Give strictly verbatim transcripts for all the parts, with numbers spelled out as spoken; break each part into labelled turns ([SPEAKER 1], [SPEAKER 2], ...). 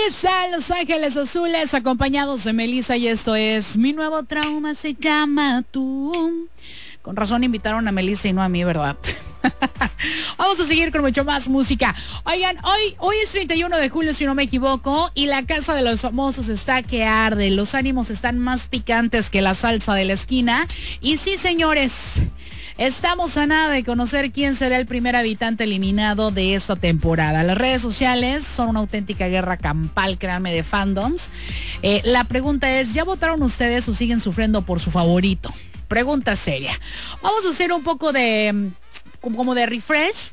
[SPEAKER 1] están Los Ángeles Azules acompañados de Melissa y esto es Mi Nuevo Trauma se llama Tú. Con razón invitaron a Melissa y no a mí, ¿verdad? Vamos a seguir con mucho más música. Oigan, hoy, hoy es treinta y uno de julio, si no me equivoco, y la Casa de los Famosos está que arde. Los ánimos están más picantes que la salsa de la esquina. Y sí, señores, estamos a nada de conocer quién será el primer habitante eliminado de esta temporada. Las redes sociales son una auténtica guerra campal, créanme, de fandoms. Eh, la pregunta es, ¿ya votaron ustedes o siguen sufriendo por su favorito? Pregunta seria. Vamos a hacer un poco de, como de refresh.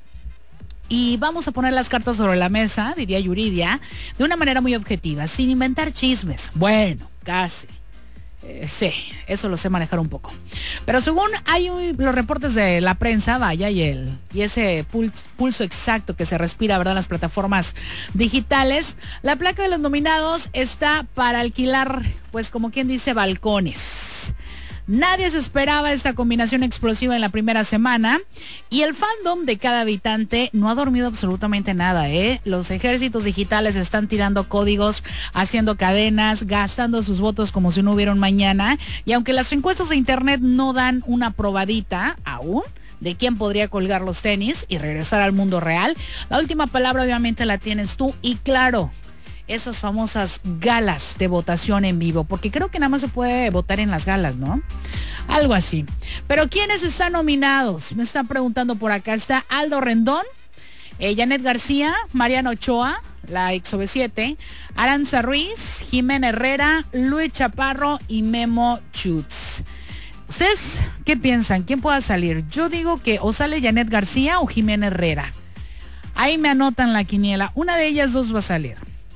[SPEAKER 1] Y vamos a poner las cartas sobre la mesa, diría Yuridia, de una manera muy objetiva, sin inventar chismes. Bueno, casi. Eh, sí, eso lo sé manejar un poco. Pero según hay un, los reportes de la prensa, vaya, y el y ese pulso, pulso exacto que se respira, ¿verdad?, en las plataformas digitales, la placa de los nominados está para alquilar, pues como quien dice, balcones. Nadie se esperaba esta combinación explosiva en la primera semana y el fandom de cada habitante no ha dormido absolutamente nada, ¿eh? Los ejércitos digitales están tirando códigos, haciendo cadenas, gastando sus votos como si no hubiera un mañana. Y aunque las encuestas de internet no dan una probadita aún de quién podría colgar los tenis y regresar al mundo real, la última palabra obviamente la tienes tú y claro, esas famosas galas de votación en vivo, porque creo que nada más se puede votar en las galas, ¿no? Algo así. Pero ¿quiénes están nominados? Me están preguntando por acá. Está Aldo Rendón, eh, Janet García, Mariana Ochoa, la ex O V siete, Aranza Ruiz, Jimena Herrera, Luis Chaparro y Memo Chutz. ¿Ustedes qué piensan? ¿Quién pueda salir? Yo digo que o sale Janet García o Jimena Herrera. Ahí me anotan la quiniela. Una de ellas dos va a salir.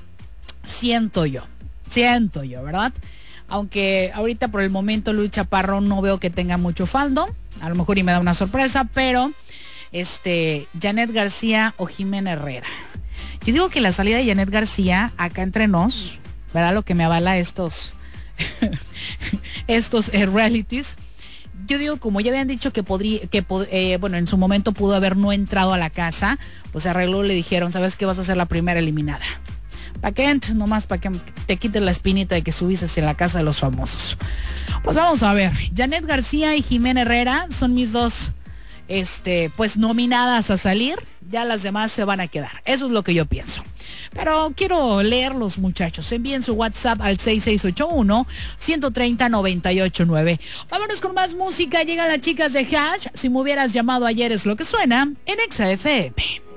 [SPEAKER 1] Siento yo, siento yo, ¿verdad? Aunque ahorita por el momento Luis Chaparro no veo que tenga mucho fandom, a lo mejor y me da una sorpresa, pero este, Janet García o Jimena Herrera. Yo digo que la salida de Janet García, acá entre nos, ¿verdad? Lo que me avala estos, estos eh, realities. Yo digo, como ya habían dicho que podría, que eh, bueno, en su momento pudo haber no entrado a la casa, pues se arregló, le dijeron, ¿sabes qué? Vas a ser la primera eliminada. Para que entres nomás, para que te quites la espinita de que subiste en la Casa de los Famosos. Pues vamos a ver. Janet García y Jimena Herrera son mis dos, este, pues nominadas a salir. Ya las demás se van a quedar. Eso es lo que yo pienso. Pero quiero leerlos, muchachos. Envíen su WhatsApp al seis seis ocho uno, uno tres cero, nueve ocho nueve. Vámonos con más música. Llegan las chicas de Hash. Si me hubieras llamado ayer es lo que suena en Exa F M.